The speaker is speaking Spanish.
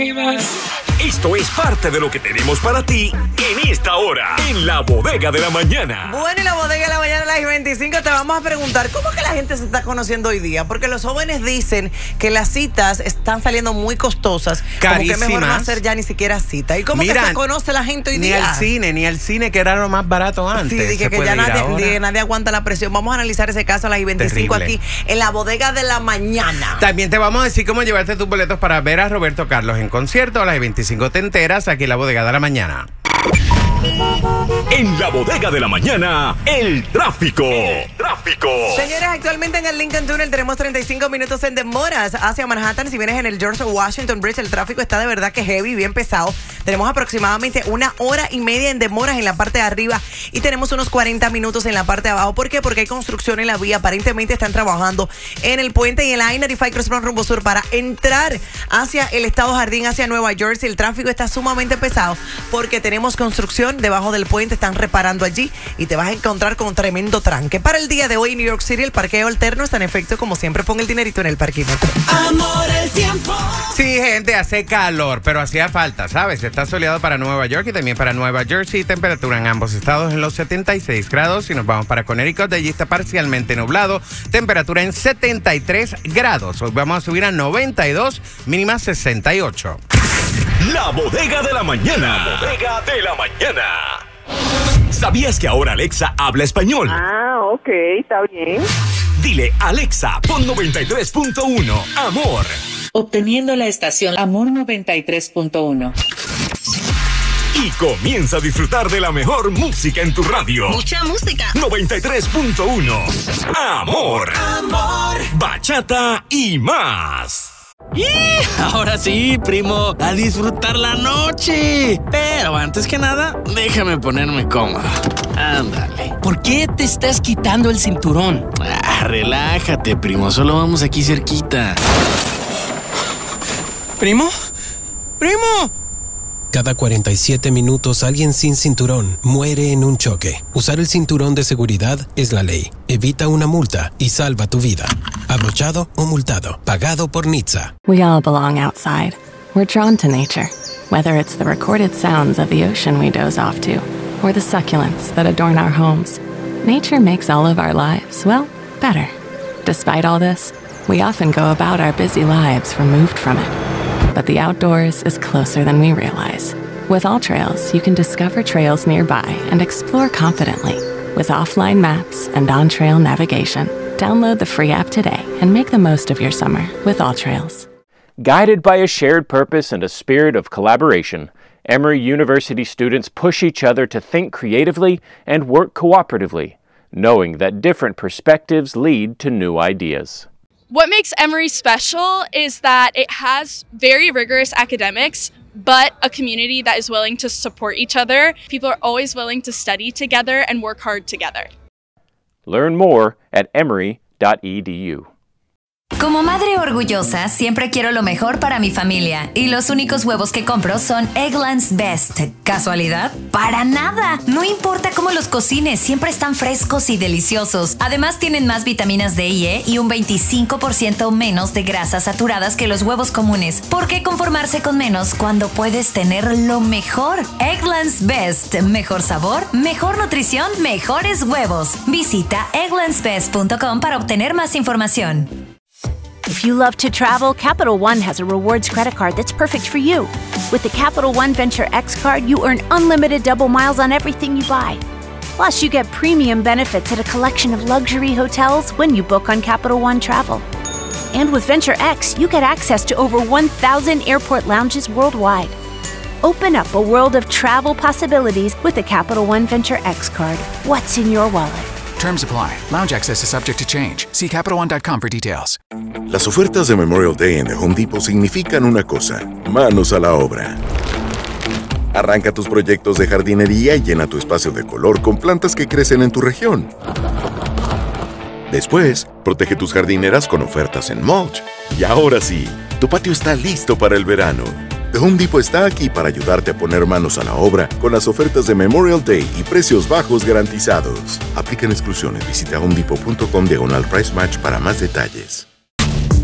Esto es parte de lo que tenemos para ti en esta hora, en la Bodega de la Mañana. Bueno, en la Bodega de la Mañana, las 25, te vamos a preguntar cómo que la gente se está conociendo hoy día. Porque los jóvenes dicen que las citas están saliendo muy costosas. Carísimas. Como que mejor no hacer ya ni siquiera cita. ¿Y cómo que se conoce la gente hoy día? Ni al cine, que era lo más barato antes. Sí, dije que ya nadie aguanta la presión. Vamos a analizar ese caso a las 25 aquí en la Bodega de la Mañana. También te vamos a decir cómo llevarte tus boletos para ver a Roberto Carlos en concierto. A las 25 te enteras aquí en la Bodega de la Mañana. En la Bodega de la Mañana, el tráfico. Señores, actualmente en el Lincoln Tunnel tenemos 35 minutos en demoras hacia Manhattan. Si vienes en el George Washington Bridge, el tráfico está de verdad que heavy, bien pesado. Tenemos aproximadamente 1 hora y media en demoras en la parte de arriba y tenemos unos 40 minutos en la parte de abajo. ¿Por qué? Porque hay construcción en la vía. Aparentemente están trabajando en el puente y en la I-95 Crossroads rumbo sur para entrar hacia el Estado Jardín, hacia Nueva Jersey. El tráfico está sumamente pesado porque tenemos construcción debajo del puente, están reparando allí y te vas a encontrar con tremendo tranque. Para el día de hoy en New York City, el parqueo alterno está en efecto, como siempre. Pon el dinerito en el parquímetro. Amor, el tiempo. Sí, gente, hace calor, pero hacía falta, ¿sabes? Está soleado para Nueva York y también para Nueva Jersey. Temperatura en ambos estados en los 76 grados. Si nos vamos para Connecticut, allí está parcialmente nublado. Temperatura en 73 grados. Hoy vamos a subir a 92, mínima 68. La Bodega de la Mañana. La Bodega de la Mañana. ¿Sabías que ahora Alexa habla español? Ah, ok, está bien. Dile, Alexa, pon 93.1, amor. Obteniendo la estación Amor 93.1. Y comienza a disfrutar de la mejor música en tu radio. Mucha música. 93.1, amor. Bachata y más. ¡Y! Ahora sí, primo, a disfrutar la noche. Pero antes que nada, déjame ponerme cómodo. Ándale. ¿Por qué te estás quitando el cinturón? Relájate, primo, solo vamos aquí cerquita. ¿Primo? ¡Primo! Cada 47 minutos alguien sin cinturón muere en un choque. Usar el cinturón de seguridad es la ley. Evita una multa y salva tu vida. Abrochado o multado. Pagado por NHTSA. We all belong outside. We're drawn to nature. Whether it's the recorded sounds of the ocean we doze off to, or the succulents that adorn our homes, nature makes all of our lives, well, better. Despite all this, we often go about our busy lives removed from it. But the outdoors is closer than we realize. With AllTrails, you can discover trails nearby and explore confidently. With offline maps and on-trail navigation, download the free app today and make the most of your summer with AllTrails. Guided by a shared purpose and a spirit of collaboration, Emory University students push each other to think creatively and work cooperatively, knowing that different perspectives lead to new ideas. What makes Emory special is that it has very rigorous academics, but a community that is willing to support each other. People are always willing to study together and work hard together. Learn more at emory.edu. Como madre orgullosa, siempre quiero lo mejor para mi familia. Y los únicos huevos que compro son Eggland's Best. ¿Casualidad? ¡Para nada! No importa cómo los cocines, siempre están frescos y deliciosos. Además, tienen más vitaminas D y E y un 25% menos de grasas saturadas que los huevos comunes. ¿Por qué conformarse con menos cuando puedes tener lo mejor? Eggland's Best. Mejor sabor, mejor nutrición, mejores huevos. Visita egglandsbest.com para obtener más información. If you love to travel, Capital One has a rewards credit card that's perfect for you. With the Capital One Venture X card, you earn unlimited double miles on everything you buy. Plus, you get premium benefits at a collection of luxury hotels when you book on Capital One Travel. And with Venture X, you get access to over 1,000 airport lounges worldwide. Open up a world of travel possibilities with the Capital One Venture X card. What's in your wallet? Terms apply. Lounge access is subject to change. See CapitalOne.com for details. Las ofertas de Memorial Day en The Home Depot significan una cosa: manos a la obra. Arranca tus proyectos de jardinería y llena tu espacio de color con plantas que crecen en tu región. Después, protege tus jardineras con ofertas en mulch. Y ahora sí, tu patio está listo para el verano. The Home Depot está aquí para ayudarte a poner manos a la obra con las ofertas de Memorial Day y precios bajos garantizados. Aplican exclusiones. Visita homedepot.com/price match para más detalles.